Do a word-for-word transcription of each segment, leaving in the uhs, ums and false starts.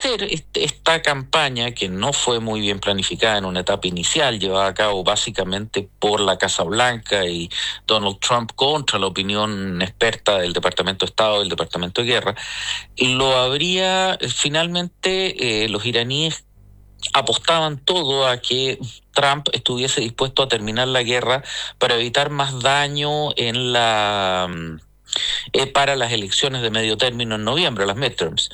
parecer, este, esta campaña, que no fue muy bien planificada en una etapa inicial, llevada a cabo básicamente por la Casa Blanca y Donald Trump contra la opinión experta del Departamento de Estado y del Departamento de Guerra, lo habría eh, finalmente eh, los iraníes apostaban todo a que Trump estuviese dispuesto a terminar la guerra para evitar más daño en la eh, para las elecciones de medio término en noviembre, las midterms.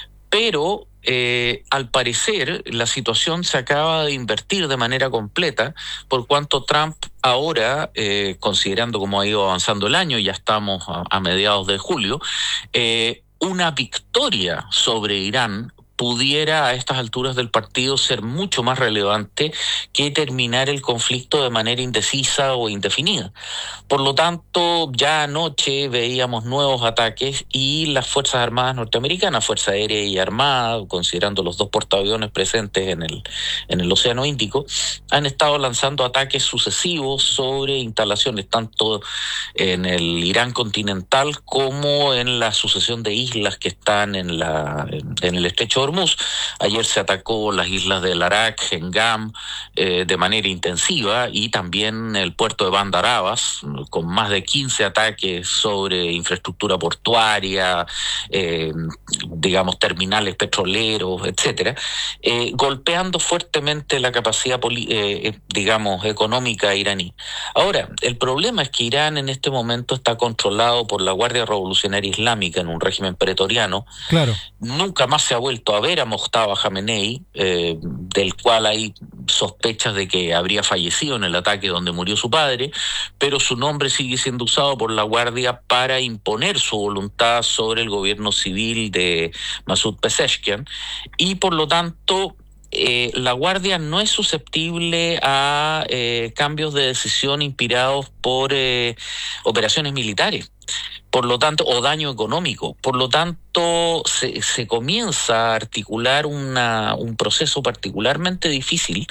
Pero eh, al parecer la situación se acaba de invertir de manera completa, por cuanto Trump ahora, eh, considerando cómo ha ido avanzando el año, ya estamos a, a mediados de julio, eh, una victoria sobre Irán pudiera a estas alturas del partido ser mucho más relevante que terminar el conflicto de manera indecisa o indefinida. Por lo tanto, ya anoche veíamos nuevos ataques y las Fuerzas Armadas norteamericanas, Fuerza Aérea y Armada, considerando los dos portaaviones presentes en el, en el Océano Índico, han estado lanzando ataques sucesivos sobre instalaciones tanto en el Irán continental como en la sucesión de islas que están en, la, en, en el estrecho de Hormuz. Ayer se atacó las islas del Arak, Hengam, eh, de manera intensiva, y también el puerto de Bandar Abbas, con más de quince ataques sobre infraestructura portuaria, eh, digamos, terminales petroleros, etcétera, eh, golpeando fuertemente la capacidad, poli- eh, digamos, económica iraní. Ahora, el problema es que Irán en este momento está controlado por la Guardia Revolucionaria Islámica en un régimen pretoriano. Claro. Nunca más se ha vuelto a ver a Mojtaba Khamenei, eh, del cual hay sospechas de que habría fallecido en el ataque donde murió su padre, pero su nombre sigue siendo usado por la Guardia para imponer su voluntad sobre el gobierno civil de Masoud Pezeshkian, y por lo tanto Eh, la Guardia no es susceptible a eh, cambios de decisión inspirados por eh, operaciones militares, por lo tanto, o daño económico. Por lo tanto, se, se comienza a articular una, un proceso particularmente difícil,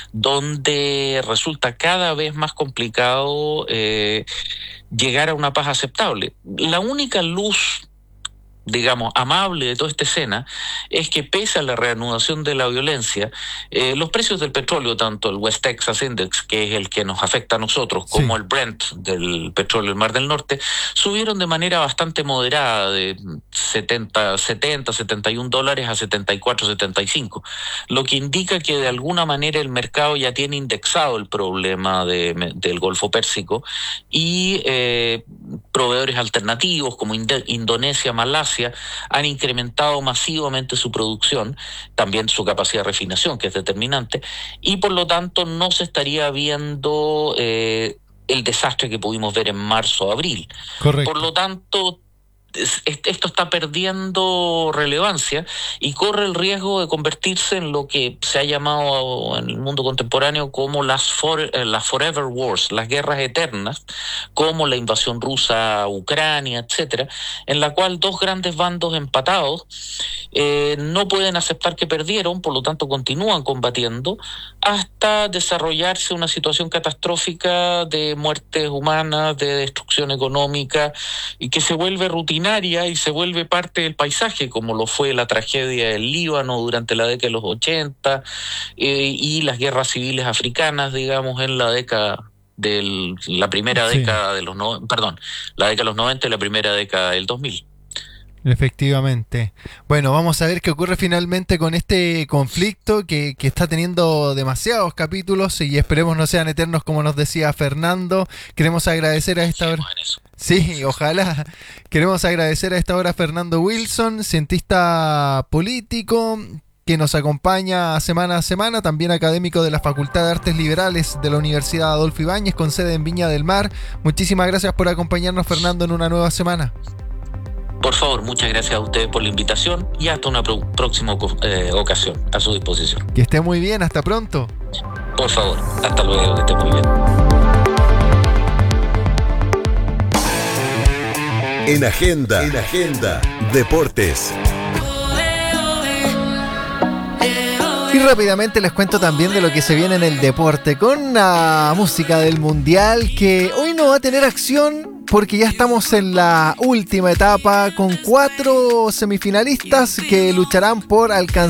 donde resulta cada vez más complicado eh, llegar a una paz aceptable. La única luz, digamos, amable de toda esta escena es que pese a la reanudación de la violencia, eh, los precios del petróleo, tanto el West Texas Index, que es el que nos afecta a nosotros, sí, como el Brent del petróleo del Mar del Norte, subieron de manera bastante moderada, de setenta, setenta, setenta y un dólares a setenta y cuatro, setenta y cinco, lo que indica que de alguna manera el mercado ya tiene indexado el problema de, del Golfo Pérsico, y eh, proveedores alternativos como Ind- Indonesia, Malasia, han incrementado masivamente su producción, también su capacidad de refinación, que es determinante, y por lo tanto no se estaría viendo eh, el desastre que pudimos ver en marzo o abril. Correcto. Por lo tanto, esto está perdiendo relevancia y corre el riesgo de convertirse en lo que se ha llamado en el mundo contemporáneo como las, for, las forever wars, las guerras eternas, como la invasión rusa a Ucrania, etcétera, en la cual dos grandes bandos empatados eh, no pueden aceptar que perdieron, por lo tanto continúan combatiendo hasta desarrollarse una situación catastrófica de muertes humanas, de destrucción económica, y que se vuelve rutinaria y se vuelve parte del paisaje, como lo fue la tragedia del Líbano durante la década de los ochenta eh, y las guerras civiles africanas, digamos, en la década de la primera sí. década de los no, perdón, la década de los noventa y la primera década del dos mil. Efectivamente. Bueno, vamos a ver qué ocurre finalmente con este conflicto que, que está teniendo demasiados capítulos y esperemos no sean eternos, como nos decía Fernando. Queremos agradecer a esta hora. Sí, ojalá. Queremos agradecer a esta hora a Fernando Wilson, cientista político, que nos acompaña semana a semana, también académico de la Facultad de Artes Liberales de la Universidad Adolfo Ibáñez, con sede en Viña del Mar. Muchísimas gracias por acompañarnos, Fernando, en una nueva semana. Por favor, muchas gracias a ustedes por la invitación y hasta una pro- próxima eh, ocasión, a su disposición. Que esté muy bien, hasta pronto. Por favor, hasta luego, que esté muy bien. En Agenda, en Agenda, Deportes. Y rápidamente les cuento también de lo que se viene en el deporte con la música del Mundial, que hoy no va a tener acción porque ya estamos en la última etapa con cuatro semifinalistas que lucharán por alcanzar